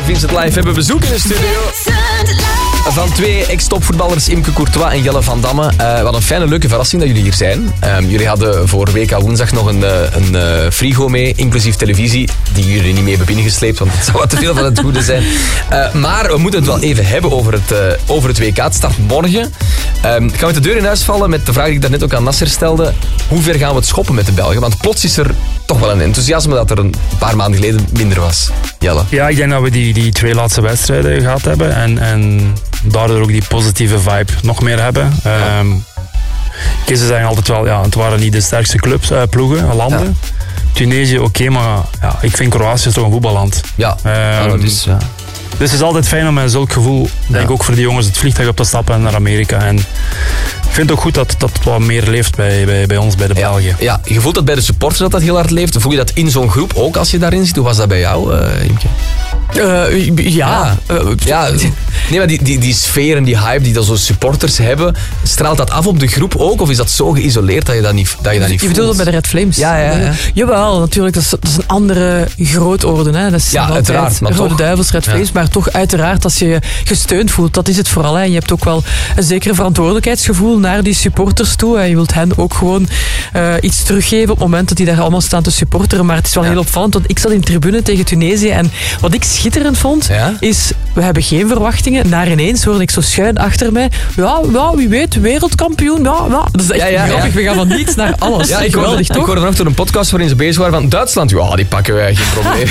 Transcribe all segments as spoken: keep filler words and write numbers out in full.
Vincent Live hebben bezoek in de studio. Van twee ex-topvoetballers Imke Courtois en Jelle van Damme. Uh, wat een fijne, leuke verrassing dat jullie hier zijn. Um, jullie hadden voor W K woensdag nog een, een uh, frigo mee, inclusief televisie, die jullie niet mee hebben binnengesleept, want het zou wat te veel van het goede zijn. Uh, maar we moeten het wel even hebben over het, uh, over het W K. Het start morgen. Um, gaan we de deur in huis vallen met de vraag die ik daarnet ook aan Nasser stelde. Hoe ver gaan we het schoppen met de Belgen? Want plots is er toch wel een enthousiasme dat er een paar maanden geleden minder was. Jelle? Ja, ik denk dat we die, die twee laatste wedstrijden gehad hebben. En, en daardoor ook die positieve vibe nog meer hebben. Ja. Um, ze zeggen altijd wel, ja, het waren niet de sterkste clubs, uh, ploegen, landen. Ja. Tunesië, oké, okay, maar ja, ik vind Kroatië toch een voetballand. Ja, um, ja dat is... Ja. Dus het is altijd fijn om met zulk gevoel, denk ja. ook voor die jongens, het vliegtuig op te stappen naar Amerika. En ik vind het ook goed dat dat wat meer leeft bij, bij, bij ons, bij de ja. Belgen. Ja, je voelt dat bij de supporters dat dat heel hard leeft. Voel je dat in zo'n groep ook als je daarin zit? Hoe was dat bij jou, uh, Imke? Uh, ja. Ja. Uh, ja. Nee, maar die, die, die sfeer en die hype die dat zo supporters hebben, straalt dat af op de groep ook? Of is dat zo geïsoleerd dat je dat niet, dat je dat niet je voelt? Je bedoelt dat bij de Red Flames? Ja, ja, ja. Jawel, natuurlijk. Dat is, dat is een andere grootorde. Hè. Dat is ja, uiteraard. Maar Rode toch. Duivels, Red Flames. Ja. Maar toch uiteraard, als je je gesteund voelt, dat is het vooral. Hè. En je hebt ook wel een zekere verantwoordelijkheidsgevoel naar die supporters toe. Hè. Je wilt hen ook gewoon uh, iets teruggeven op het moment dat die daar allemaal staan te supporteren. Maar het is wel ja. heel opvallend, want ik zat in de tribune tegen Tunesië en wat ik schitterend vond, ja? is, we hebben geen verwachtingen. Naar ineens hoorde ik zo schuin achter mij. Ja, ja wie weet, wereldkampioen. Ja, ja. Dat is echt ja, ja, grappig. Ja. We gaan van niets naar alles. Ja, ik geweldig, toch? Ik hoorde nog door een podcast waarin ze bezig waren van Duitsland. Ja, die pakken wij, geen probleem.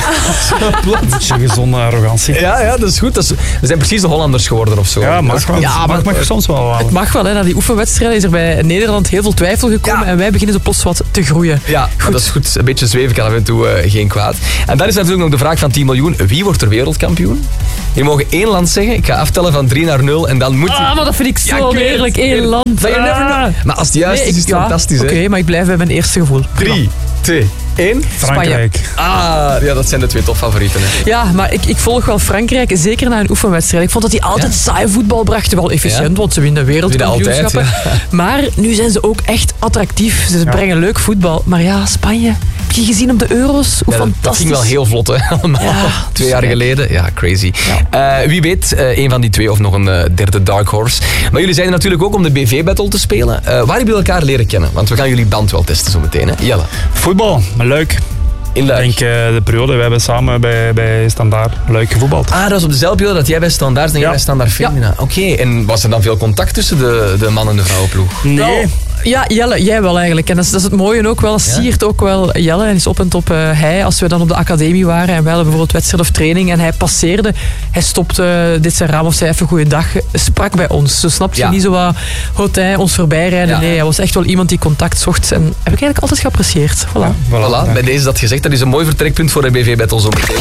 Een beetje gezonde arrogantie. Ja, ja, dat is goed. Dat is, we zijn precies de Hollanders geworden of zo. Ja, mag wel. Ja, maar, mag soms wel wel. Het mag wel. Hè. Na die oefenwedstrijden is er bij Nederland heel veel twijfel gekomen. Ja. En wij beginnen zo plots wat te groeien. Ja, goed. Dat is goed. Een beetje zweven kan af en toe uh, geen kwaad. En dan is natuurlijk nog de vraag van tien miljoen. Wie wordt er wereldkampioen? Je mogen één land zeggen. Ik ga aftellen van drie naar nul en dan moet je... Ah, maar dat vind ik zo ja, eerlijk. Eén land. Dat je never know. Maar als het juist nee, is, is het ja, fantastisch. Oké, okay, maar ik blijf bij mijn eerste gevoel. Drie, twee, één. Frankrijk. Ah, ja, dat zijn de twee topfavorieten. Hè. Ja, maar ik, ik volg wel Frankrijk, zeker na een oefenwedstrijd. Ik vond dat die altijd ja. saai voetbal brachten. Wel efficiënt, ja. want ze winnen wereldkampioenschappen. Ja. Maar nu zijn ze ook echt attractief. Ze ja. brengen leuk voetbal. Maar ja, Spanje... Heb je gezien op de Euro's? Hoe ja, fantastisch. Dat ging wel heel vlot, hè? Allemaal. Ja, twee jaar geleden. Ja, crazy. Ja. Uh, wie weet, uh, een van die twee of nog een uh, derde dark horse. Maar jullie zijn er natuurlijk ook om de B V-battle te spelen. Uh, waar hebben jullie elkaar leren kennen? Want we gaan jullie band wel testen zo meteen, hè? Jelle. Voetbal, maar leuk. In Luik. Ik denk uh, de periode, we hebben samen bij, bij Standaard Luik gevoetbald. Ah, dat was op dezelfde periode dat jij bij Standaard en jij ja. bij Standaard Femina. Ja. Oké, okay. En was er dan veel contact tussen de, de man- en de vrouwenploeg? Nee. Nou, ja, Jelle, jij wel eigenlijk. En dat is, dat is het mooie ook wel. Dat siert ook wel Jelle. En is op en top uh, hij. Als we dan op de academie waren en wij hadden bijvoorbeeld wedstrijd of training en hij passeerde, hij stopte dit zijn raam of zei even goeiedag, sprak bij ons. Zo snap je ja. niet zo wat hotel ons voorbij rijden. Ja. Nee, hij was echt wel iemand die contact zocht. En heb ik eigenlijk altijd geapprecieerd. Voilà. Ja, voilà. Voilà. Bij deze dat gezegd, dat is een mooi vertrekpunt voor de B V-battle zo meteen.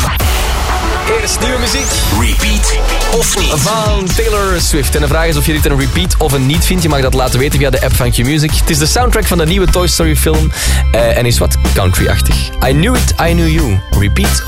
Eerst nieuwe muziek. Repeat of niet? Van Taylor Swift. En de vraag is of je dit een repeat of een niet vindt. Je mag dat laten weten via de app van Q-Music. Het is de soundtrack van de nieuwe Toy Story film. Uh, en is wat country-achtig. I Knew It, I Knew You. Repeat